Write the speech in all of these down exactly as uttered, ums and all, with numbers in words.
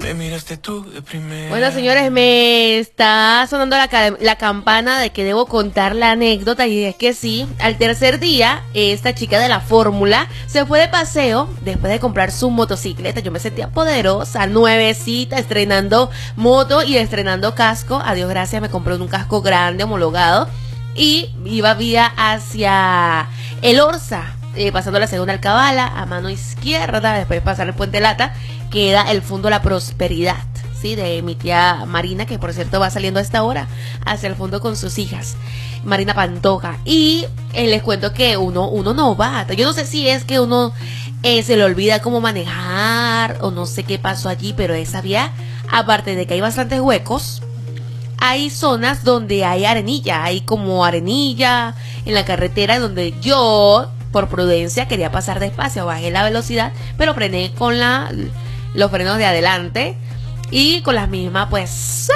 me miraste tú de primera. Bueno, señores, me está sonando la, ca- la campana de que debo contar la anécdota, y es que sí, al tercer día, esta chica de la fórmula se fue de paseo después de comprar su motocicleta. Yo me sentía poderosa, nuevecita, estrenando moto y estrenando casco. A Dios gracias, me compré un casco grande, homologado, y iba vía hacia el Orza. Eh, pasando la segunda Alcabala, a mano izquierda, después de pasar el Puente Lata, queda el Fondo La Prosperidad, ¿sí? De mi tía Marina, que por cierto va saliendo a esta hora hacia el fondo con sus hijas, Marina Pantoja. Y eh, les cuento que uno, uno no va, yo no sé si es que uno eh, se le olvida cómo manejar, o no sé qué pasó allí, pero esa vía, aparte de que hay bastantes huecos, hay zonas donde hay arenilla, hay como arenilla en la carretera, donde yo, por prudencia, quería pasar despacio, bajé la velocidad, pero frené con la, los frenos de adelante, y con las mismas, pues,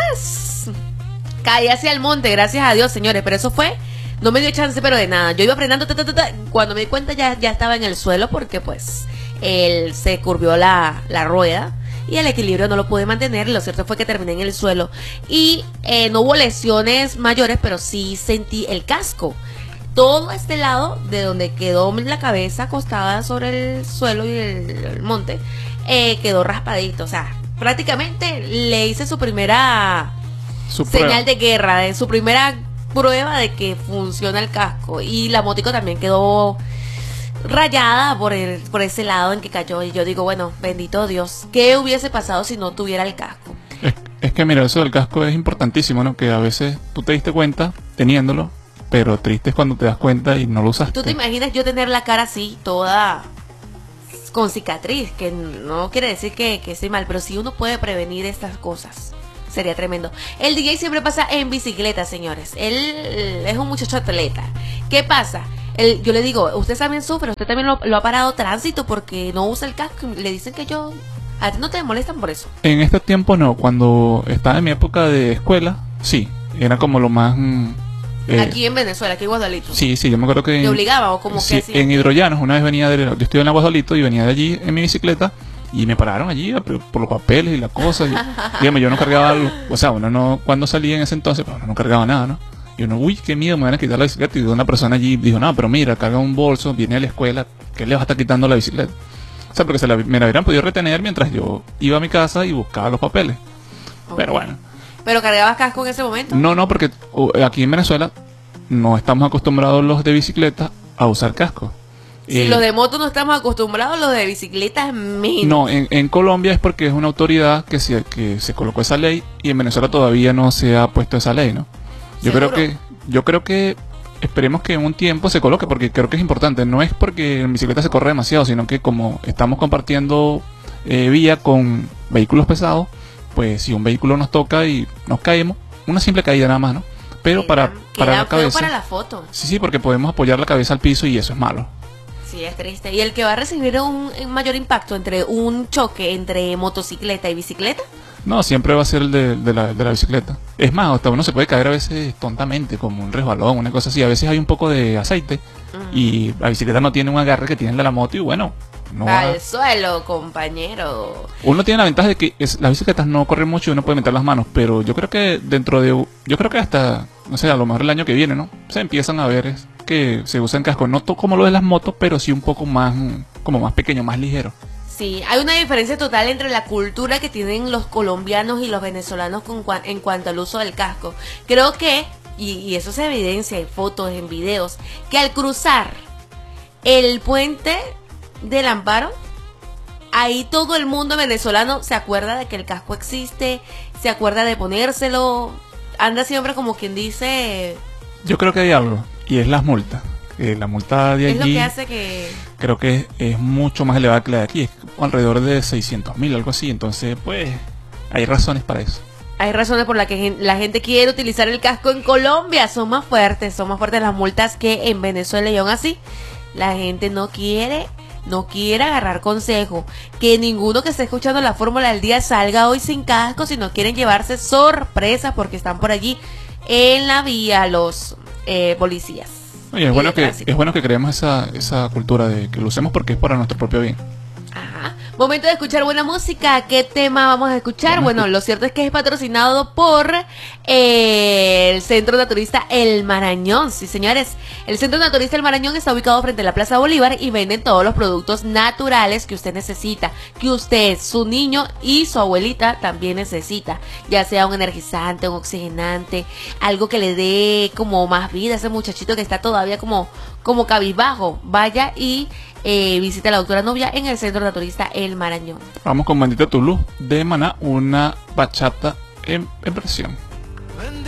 caí hacia el monte, gracias a Dios, señores, pero eso fue, no me dio chance, pero de nada, yo iba frenando, ta, ta, ta, ta, cuando me di cuenta ya, ya estaba en el suelo, porque pues, él se curvió la, la rueda, y el equilibrio no lo pude mantener. Lo cierto fue que terminé en el suelo, y eh, no hubo lesiones mayores, pero sí sentí el casco. Todo este lado, de donde quedó la cabeza acostada sobre el suelo y el, el monte, eh, quedó raspadito. O sea, prácticamente le hice su primera Su señal prueba. de guerra, de su primera prueba de que funciona el casco. Y la motico también quedó rayada por el por ese lado en que cayó. Y yo digo, bueno, bendito Dios, ¿qué hubiese pasado si no tuviera el casco? Es, es que mira, eso del casco es importantísimo, ¿no? Que a veces tú te diste cuenta teniéndolo, pero triste es cuando te das cuenta y no lo usaste. ¿Tú te imaginas yo tener la cara así, toda con cicatriz? Que no quiere decir que, que esté mal, pero si uno puede prevenir estas cosas, sería tremendo. El D J siempre pasa en bicicleta, señores. Él es un muchacho atleta. ¿Qué pasa? Él, yo le digo, usted también sufre, usted también lo, lo ha parado tránsito porque no usa el casco. Le dicen que yo... ¿A ti no te molestan por eso? En este tiempo no, cuando estaba en mi época de escuela, sí, era como lo más... mm, eh, Aquí en Venezuela, aquí en Guadalito. Sí, sí, yo me acuerdo que... ¿Te obligaba o como sí, que así? en Hidrollanos, una vez venía de... Yo estuve en Aguadolito y venía de allí en mi bicicleta y me pararon allí a- por, por los papeles y las cosas. Y, dígame, yo no cargaba... algo- O sea, uno no... Cuando salía en ese entonces, pues uno no cargaba nada, ¿no? Y uno, uy, qué miedo, me van a quitar la bicicleta. Y una persona allí dijo, no, pero mira, carga un bolso, viene a la escuela, ¿qué le vas a estar quitando la bicicleta? O sea, porque se la, me la hubieran podido retener mientras yo iba a mi casa y buscaba los papeles. Ok. Pero bueno. ¿Pero cargabas casco en ese momento? No, no, porque uh, aquí en Venezuela no estamos acostumbrados los de bicicleta a usar casco. Si Eh, los de moto no estamos acostumbrados, los de bicicletas menos. No, en, en Colombia es porque es una autoridad que se, que se colocó esa ley y en Venezuela todavía no se ha puesto esa ley, ¿no? Yo creo ¿Seguro? que yo creo que esperemos que en un tiempo se coloque porque creo que es importante. No es porque en bicicleta se corre demasiado, sino que como estamos compartiendo eh, vía con vehículos pesados, pues si un vehículo nos toca y nos caemos, una simple caída nada más, ¿no? Pero Queda- para, para queda la feo cabeza... para la foto. Sí, sí, porque podemos apoyar la cabeza al piso y eso es malo. Sí, es triste. Y el que va a recibir un, un mayor impacto entre un choque entre motocicleta y bicicleta, No, siempre va a ser el de, de, la, de la bicicleta. Es más, hasta uno se puede caer a veces tontamente, como un resbalón, una cosa así. A veces hay un poco de aceite y la bicicleta no tiene un agarre que tiene el de la moto y bueno, no va- al suelo, compañero. Uno tiene la ventaja de que es, las bicicletas no corren mucho y uno puede meter las manos, pero yo creo que dentro de... Yo creo que hasta, no sé, a lo mejor el año que viene, ¿no? Se empiezan a ver es que se usan cascos, no to- como lo de las motos, pero sí un poco más, mm, como más pequeño, más ligero. Sí, hay una diferencia total entre la cultura que tienen los colombianos y los venezolanos con cua- en cuanto al uso del casco. Creo que, y, y eso se evidencia en fotos, en videos, que al cruzar el puente del Amparo, ahí todo el mundo venezolano se acuerda de que el casco existe, se acuerda de ponérselo, anda siempre como quien dice, Yo creo que hay algo, y es las multas. Eh, la multa de es lo allí que hace que... creo que es, es mucho más elevada que la de aquí, es alrededor de seiscientos mil, algo así. Entonces, pues, hay razones para eso. Hay razones por las que gen- la gente quiere utilizar el casco en Colombia. Son más fuertes, son más fuertes las multas que en Venezuela, y aún así la gente no quiere, no quiere agarrar consejo. Que ninguno que esté escuchando la fórmula del día salga hoy sin casco, sino quieren llevarse sorpresas porque están por allí en la vía los eh, policías. Oye, es Y bueno de que tránsito. es bueno que creemos esa, esa cultura de que lo usemos porque es para nuestro propio bien. Ajá. Momento de escuchar buena música. ¿Qué tema vamos a escuchar? Vamos a Bueno, lo cierto es que es patrocinado por eh, el Centro Naturista El Marañón. Sí, señores. El Centro Naturista El Marañón está ubicado frente a la Plaza Bolívar y venden todos los productos naturales que usted necesita, que usted, su niño y su abuelita también necesita. Ya sea un energizante, un oxigenante, algo que le dé como más vida a ese muchachito que está todavía como, como cabizbajo. Vaya y Eh, visita a la doctora Nubia en el Centro Naturista El Marañón. Vamos con Bandita Tulú de Maná, una bachata en, en versión.